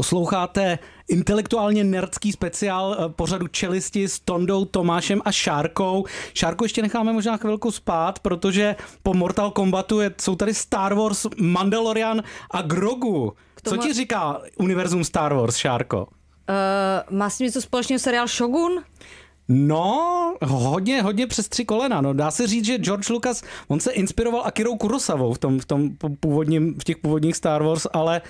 Posloucháte intelektuálně nerdský speciál pořadu Čelisti s Tondou, Tomášem a Šárkou. Šárku ještě necháme možná chvilku spát, protože po Mortal Kombatu jsou tady Star Wars, Mandalorian a Grogu. Co ti říká univerzum Star Wars, Šárko? Má s tím něco společného seriál Shogun? No, hodně přes 3 kolena. No, dá se říct, že George Lucas, on se inspiroval Akirou Kurosawou v těch původních Star Wars, ale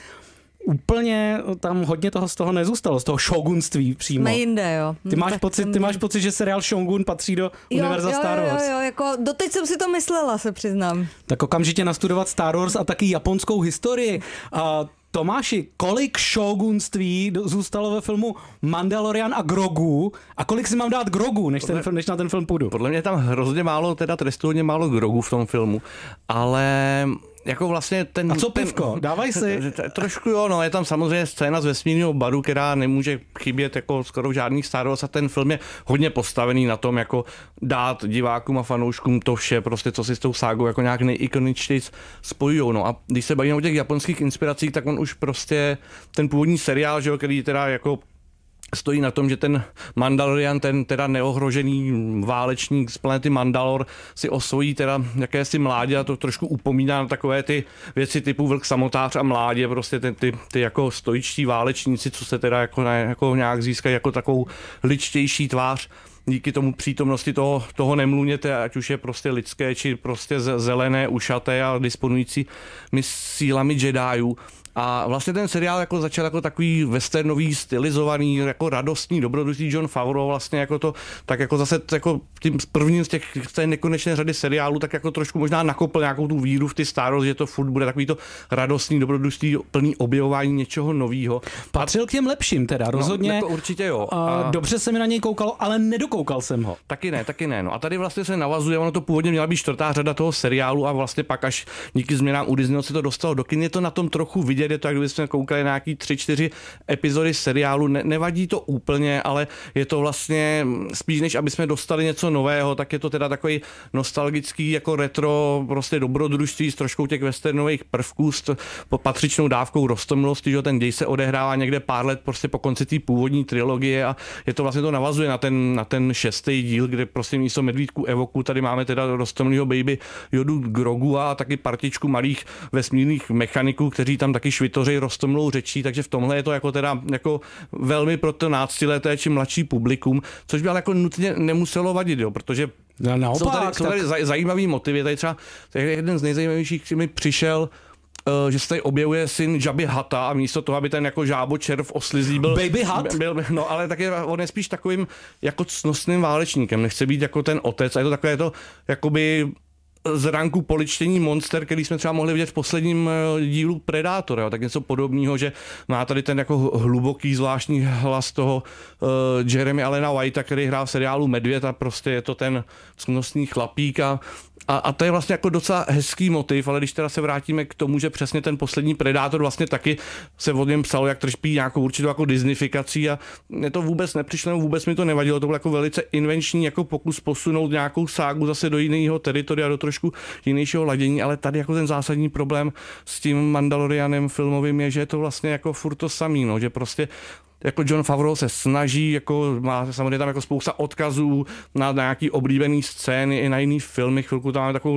úplně tam hodně toho z toho nezůstalo, z toho šogunství přímo. Nejinde, jo. Ty máš pocit, že seriál Shogun patří do univerza Star Wars? Jo, jako doteď jsem si to myslela, se přiznám. Tak okamžitě nastudovat Star Wars a taky japonskou historii. Tomáši, kolik šogunství zůstalo ve filmu Mandalorian a Grogu a kolik si mám dát Grogu, než na ten film půjdu? Podle mě je tam hrozně málo, teda trestuhodně málo Grogu v tom filmu, ale jako vlastně ten... A co pivko? Dávaj si. Trošku jo, no, je tam samozřejmě scéna z vesmírného baru, která nemůže chybět jako skoro žádných Star Wars a ten film je hodně postavený na tom, jako dát divákům a fanouškům to vše, prostě co si s tou ságou jako nějak nejikoničtěji spojujou. No a když se bavíme o těch japonských inspiracích, tak on už prostě ten původní seriál, že jo, který teda jako stojí na tom, že ten Mandalorian, ten teda neohrožený válečník z planety Mandalor si osvojí teda jakési mládě a to trošku upomíná na takové ty věci typu Vlk samotář a mládě, prostě ty jako stoičtí válečníci, co se teda jako nějak získají jako takovou ličtější tvář díky tomu přítomnosti toho nemluvněte, ať už je prostě lidské, či prostě zelené, ušaté a disponující sílami Jediů. A vlastně ten seriál jako začal jako takový westernový, stylizovaný, jako radostný, dobrodružný Jon Favreau vlastně jako to, tak jako zase jako tím prvním z té nekonečné řady seriálů, tak jako trošku možná nakopl nějakou tu víru v ty Star Wars, že to furt bude takový to radostný, dobrodružný, plný objevování něčeho novýho. Patřil k těm lepším teda, rozhodně. No, jako určitě jo. Dobře se mi na něj koukalo, ale nedokoukal jsem ho. Taky ne. No a tady vlastně se navazuje, ono to původně měla být 4. řada toho seriálu a vlastně pak až díky změnám u Disneyho se to dostalo do kin, je to na tom trochu vidět. Je to, jak kdybychom koukali na nějaký 3-4 epizody seriálu. Nevadí to úplně, ale je to vlastně spíš, než aby jsme dostali něco nového, tak je to teda takový nostalgický jako retro prostě dobrodružství s troškou těch westernových prvků, s patřičnou dávkou roztomilostí, že ten děj se odehrává někde pár let prostě po konci té původní trilogie a je to vlastně to navazuje na ten 6. díl, kde prostě místo medvídku Evoku tady máme teda roztomilýho baby Jodu Grogu a taky partičku malých vesmírných mechaniků, kteří tam taky švitoři roztomilou řečí, takže v tomhle je to jako teda jako velmi pro to náctileté či mladší publikum, což by ale jako nutně nemuselo vadit, jo, protože jsou tady zajímavý motivy. Tady třeba jeden z nejzajímavějších, který mi přišel, že se tady objevuje syn Jabby Hutta a místo toho, aby ten jako žábočerv oslizí byl... Baby Hutt? No ale taky on je spíš takovým jako cnostným válečníkem, nechce být jako ten otec a je to takové to jakoby z ranku poličtění monster, který jsme třeba mohli vidět v posledním dílu Predátora, tak něco podobného, že má tady ten jako hluboký zvláštní hlas toho Jeremy Allena Whitea, který hrál v seriálu Medvěd a prostě je to ten cnostný chlapík a to je vlastně jako docela hezký motiv, ale když teda se vrátíme k tomu, že přesně ten poslední Predátor vlastně taky se od něm psalo, jak trpí nějakou určitou jako disneyfikací a mě to vůbec nepřišlo, vůbec mi to nevadilo, to bylo jako velice invenční jako pokus posunout nějakou ságu zase do jiného teritoria, do trošku jiného ladění, ale tady jako ten zásadní problém s tím Mandalorianem filmovým je, že je to vlastně jako furt to samý, no, že prostě jako Jon Favreau se snaží, jako má samozřejmě tam jako spousta odkazů na nějaký oblíbený scény i na jiný filmy. Chvilku tam máme takovou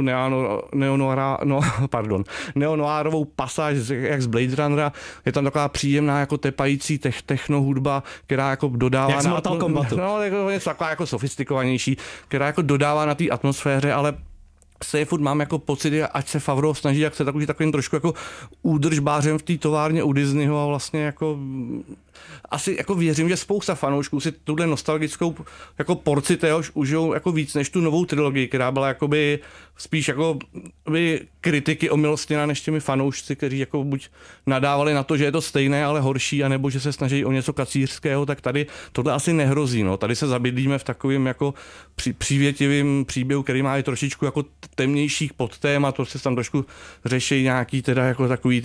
neonoárovou pasáž jak z Blade Runnera. Je tam taková příjemná jako tepající technohudba, která jako dodává jak z Mortal Kombatu. No, je taková jako sofistikovanější, která jako dodává na té atmosféře, ale se furt mám jako pocit, ať se Favreau snaží, jak se takovým trošku jako údržbářem v té továrně u Disneyho a vlastně jako asi jako věřím, že spousta fanoušků si tuhle nostalgickou jako porci téhož užijou jako víc než tu novou trilogii, která byla jakoby spíš jako by kritiky omilostněna než těmi fanoušci, kteří jako buď nadávali na to, že je to stejné, ale horší, anebo že se snaží o něco kacířského, tak tady tohle asi nehrozí. No. Tady se zabydlíme v takovým jako přívětivým příběhu, který má i trošičku jako temnějších podtémat, prostě tam trošku řeší nějaký teda jako takový ty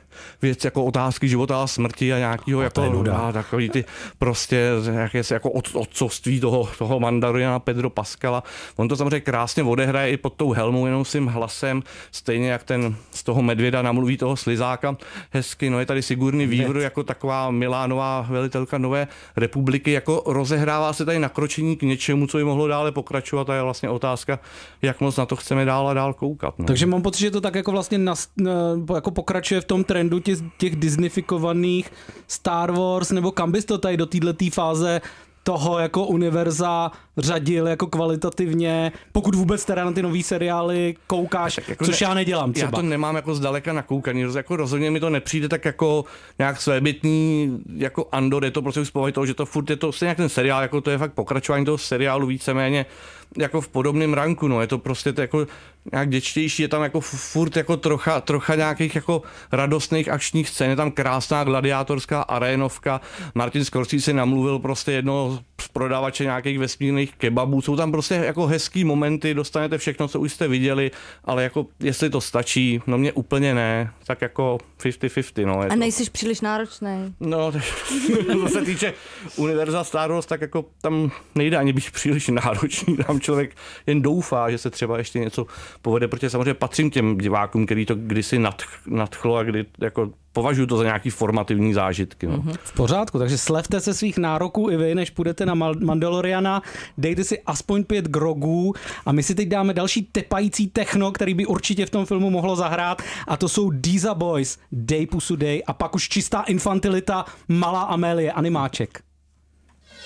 věc jako otázky života a smrti a nějakého jako a takový ty prostě jakési jako otcovství toho Mandaloriana Pedro Pascala. On to samozřejmě krásně odehraje i pod tou helmou, jenom svým hlasem, stejně jak ten z toho medvěda namluví toho slizáka hezky. No je tady Sigourney Weaver jako taková milá nová velitelka Nové republiky, jako rozehrává se tady nakročení k něčemu, co by mohlo dále pokračovat, a je vlastně otázka, jak moc na to chceme dál a dál koukat. No. Takže mám pocit, že to tak jako vlastně jako pokračuje v tom trendu těch disneyfikovaných Star Wars, nebo kam bys to tady do této fáze toho jako univerza řadil jako kvalitativně, pokud vůbec teda na ty nový seriály koukáš, jako což já nedělám třeba. Já to nemám jako zdaleka nakoukaný, jako rozhodně mi to nepřijde tak jako nějak svébytný jako Andor, je to prostě už z povahy toho, že to furt je to stejně jak ten seriál, jako to je fakt pokračování toho seriálu víceméně jako v podobném ranku, no je to prostě to jako nějak děčtější, je tam jako furt jako trocha nějakých jako radostných akčních scén, je tam krásná gladiátorská arénovka, Martin Scorsese namluvil prostě jedno z prodavače nějakých vesmírných kebabů, jsou tam prostě jako hezký momenty, dostanete všechno, co už jste viděli, ale jako jestli to stačí, no mě úplně ne, tak jako 50-50, no. A nejsiš příliš náročný. No, co se týče univerza Star Wars, tak jako tam nejde ani být příliš náročný, tam člověk jen doufá, že se třeba ještě něco povede, protože samozřejmě patřím těm divákům, který to kdysi nadchlo a kdy jako považuji to za nějaký formativní zážitky. No. V pořádku, takže slevte se svých nároků i vy, než půjdete na Mandaloriana, dejte si aspoň 5 grogů a my si teď dáme další tepající techno, který by určitě v tom filmu mohlo zahrát, a to jsou Deeza Boys, Dej pusu dej, a pak už čistá infantilita, malá Amélie, animáček.